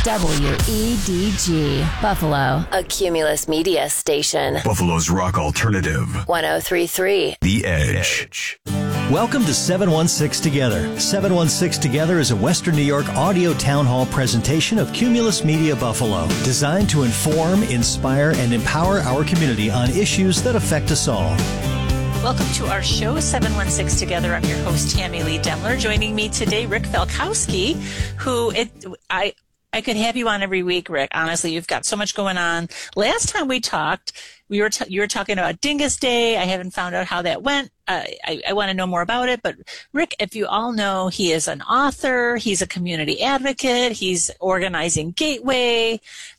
WEDG, Buffalo, a Cumulus Media station. Buffalo's rock alternative. 103.3. The Edge. Welcome to 716 Together. 716 Together is a Western New York audio town hall presentation of Cumulus Media Buffalo, designed to inform, inspire, and empower our community on issues that affect us all. Welcome to our show, 716 Together. I'm your host, Tammy Lee Demler. Joining me today, Rick Falkowski, who I could have you on every week, Rick. Honestly, you've got so much going on. Last time we talked, you were talking about Dingus Day. I haven't found out how that went. I want to know more about it. But Rick, if you all know, he is an author. He's a community advocate. He's organizing Gateway.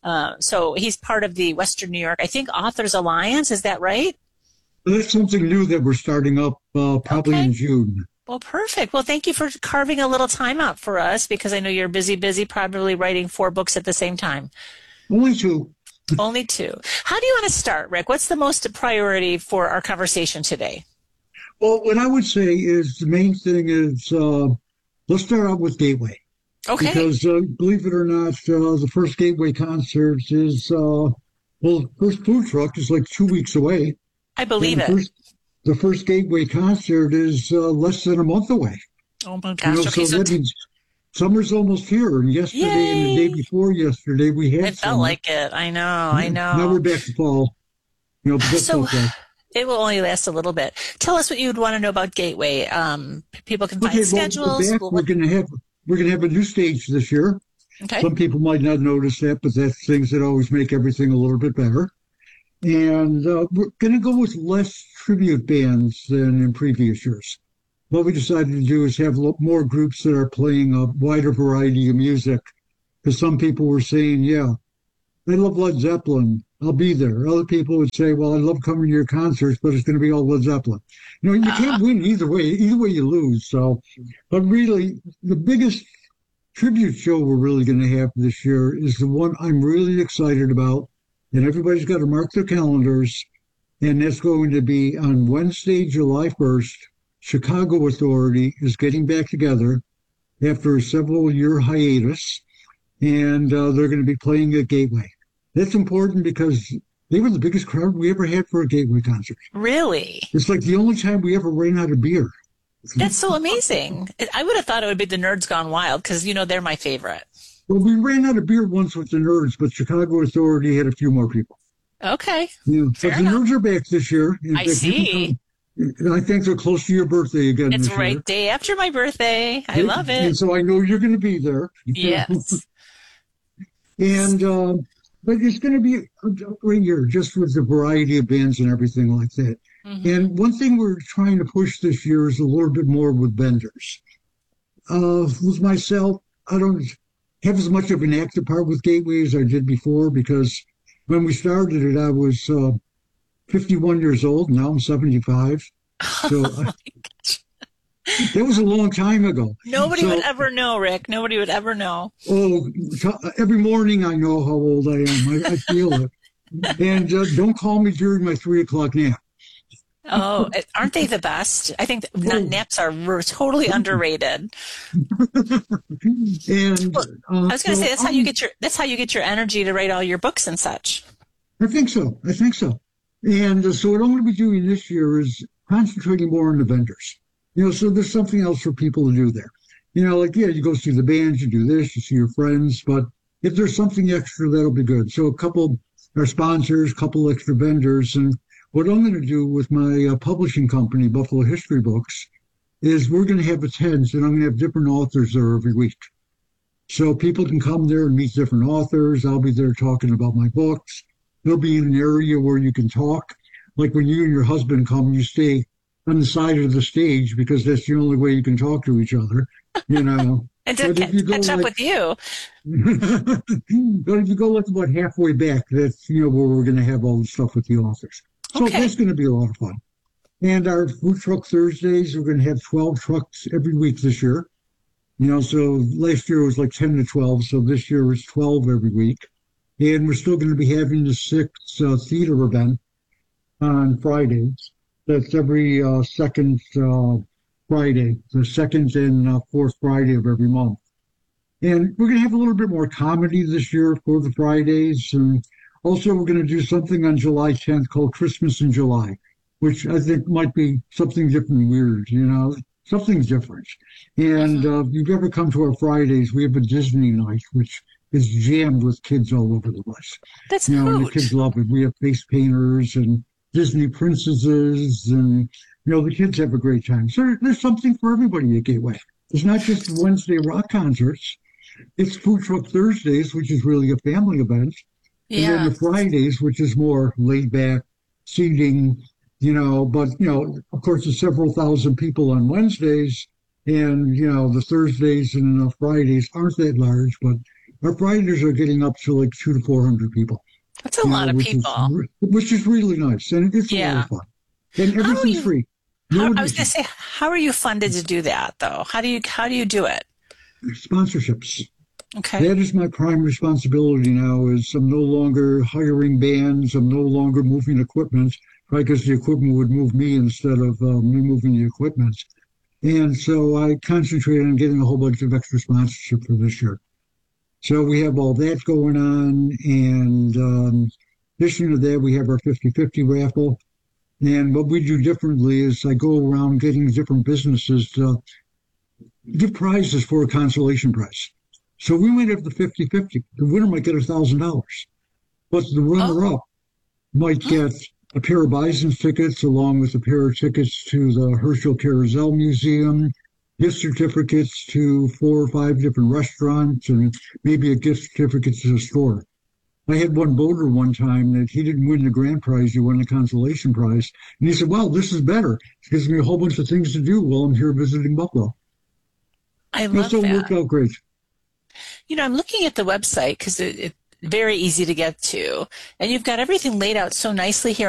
So he's part of the Western New York, I think, Authors Alliance. Is that right? That's something new that we're starting up probably in June. Well, perfect. Well, thank you for carving a little time out for us, because I know you're busy, probably writing 4 books at the same time. Only 2. Only 2. How do you want to start, Rick? What's the most priority for our conversation today? Well, what I would say is the main thing is let's start out with Gateway. Okay. Because believe it or not, the first Gateway concert is, the first food truck is like 2 weeks away. I believe it. The first Gateway concert is less than a month away. Oh, my gosh. Okay, so that means summer's almost here. And yesterday and the day before yesterday, we had It felt like it. I know. Now we're back to fall. So it will only last a little bit. Tell us what you'd want to know about Gateway. People can find schedules. We're gonna have a new stage this year. Okay. Some people might not notice that, but that's things that always make everything a little bit better. And we're going to go with less tribute bands than in previous years. What we decided to do is have more groups that are playing a wider variety of music. Because some people were saying, yeah, I love Led Zeppelin. I'll be there. Other people would say, well, I love coming to your concerts, but it's going to be all Led Zeppelin. You can't win either way. Either way you lose. So, but really, the biggest tribute show we're really going to have this year is the one I'm really excited about. And everybody's got to mark their calendars. And that's going to be on Wednesday, July 1st. Chicago Authority is getting back together after a several-year hiatus. And they're going to be playing at Gateway. That's important because they were the biggest crowd we ever had for a Gateway concert. Really? It's like the only time we ever ran out of beer. That's so amazing. I would have thought it would be the Nerds Gone Wild because, they're my favorite. Well, we ran out of beer once with the Nerds, but Chicago Authority had a few more people. Okay. Yeah, but the Nerds are back this year. I see. I think they're close to your birthday again. It's right day after my birthday. I love it. And so I know you're going to be there. Yes. And but it's going to be a great year, just with the variety of bands and everything like that. Mm-hmm. And one thing we're trying to push this year is a little bit more with vendors. With myself, I don't have as much of an active part with Gateway as I did before, because when we started it, I was 51 years old. Now I'm 75. So that was a long time ago. Nobody would ever know, Rick. Nobody would ever know. Oh, every morning I know how old I am. I feel it. And don't call me during my 3 o'clock nap. Oh, aren't they the best? I think naps are totally underrated. And I was going to say that's how you get your energy to write all your books and such. I think so. And so what I'm going to be doing this year is concentrating more on the vendors. So there's something else for people to do there. You go see the bands, you do this, you see your friends, but if there's something extra, that'll be good. So a couple are sponsors, a couple extra vendors, and what I'm going to do with my publishing company, Buffalo History Books, is we're going to have a tent, and I'm going to have different authors there every week. So people can come there and meet different authors. I'll be there talking about my books. They'll be in an area where you can talk. Like when you and your husband come, you stay on the side of the stage because that's the only way you can talk to each other, And to catch up with you. But if you go about halfway back, that's, where we're going to have all the stuff with the authors. So that's going to be a lot of fun. And our Food Truck Thursdays, we're going to have 12 trucks every week this year. So last year it was like 10 to 12. So this year it's 12 every week. And we're still going to be having the 6th theater event on Fridays. That's every second Friday, the second and fourth Friday of every month. And we're going to have a little bit more comedy this year for the Fridays. And also, we're going to do something on July 10th called Christmas in July, which I think might be something different and weird, something different. And if you've ever come to our Fridays, we have a Disney night, which is jammed with kids all over the place. That's and the kids love it. We have face painters and Disney princesses, and the kids have a great time. So there's something for everybody at Gateway. It's not just Wednesday rock concerts. It's Food Truck Thursdays, which is really a family event. And then the Fridays, which is more laid back, seating, but, of course, there's several thousand people on Wednesdays. And, the Thursdays and the Fridays aren't that large, but our Fridays are getting up to like 200 to 400 people. That's a lot of people. Which is really nice. And it's a lot of fun. And everything's free. I was going to say, how are you funded to do that, though? How do you do it? Sponsorships. Okay. That is my prime responsibility now. Is I'm no longer hiring bands. I'm no longer moving equipment, right? Because the equipment would move me instead of me moving the equipment. And so I concentrate on getting a whole bunch of extra sponsorship for this year. So we have all that going on. And in addition to that, we have our 50-50 raffle. And what we do differently is I go around getting different businesses to give prizes for a consolation prize. So we might have the 50-50. The winner might get $1,000. But the runner-up might get a pair of Bison's tickets along with a pair of tickets to the Herschel Carousel Museum, gift certificates to 4 or 5 different restaurants, and maybe a gift certificate to the store. I had one voter one time that he didn't win the grand prize, he won the consolation prize. And he said, wow, this is better. It gives me a whole bunch of things to do while I'm here visiting Buffalo. I love that. So it worked out great. I'm looking at the website because it's very easy to get to. And you've got everything laid out so nicely here